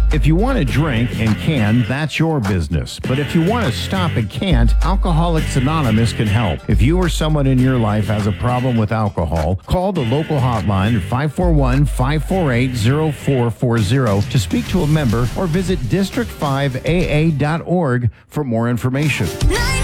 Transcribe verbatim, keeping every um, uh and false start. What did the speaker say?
If you want to drink and can, that's your business. But if you want to stop and can't, Alcoholics Anonymous can help. If you or someone in your life has a problem with alcohol, call the local hotline at five four one, five four eight, zero four four zero to speak to a member or visit district five A A dot org for more information.